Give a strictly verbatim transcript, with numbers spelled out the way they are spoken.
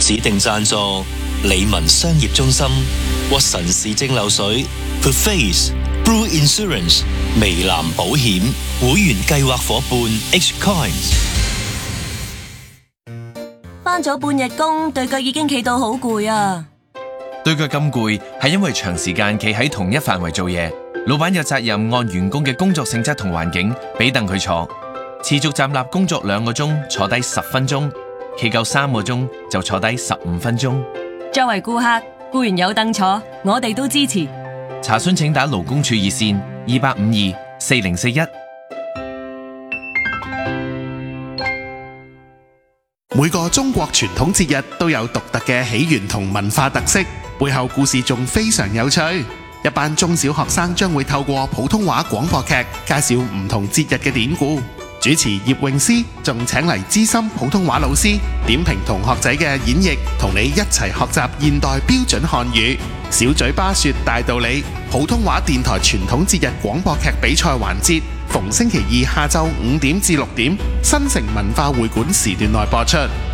指定贊助理文商業中心、屈臣氏蒸餾水、The Face、Blue Insurance、微藍保險會員計劃伙伴 H Coins。 返咗半日工，對腳已經企到好攰啊！ 對腳咁攰，係因為長時間企喺同一範圍做嘢。老闆有責任按員工嘅工作性質同環境，俾凳佢坐。持續站立工作兩個鐘，坐低十分鐘；企夠三個鐘，就坐低十五分鐘。 作為顧客，固然有凳坐，我哋都支持。 查詢請打勞工處熱線二八五二四零四一。 每個中國傳統節日都有獨特嘅起源同文化特色，背後故事仲非常有趣。一班中小學生將會透過普通話廣播劇介紹唔同節日嘅典故。主持葉詠詩仲請嚟資深普通話老師點評同學仔嘅演繹，同你一齊學習現代標準漢語。小嘴巴說大道理，普通話電台傳統節日廣播劇比賽環節，逢星期二下晝五點至六點，新城文化會館時段內播出。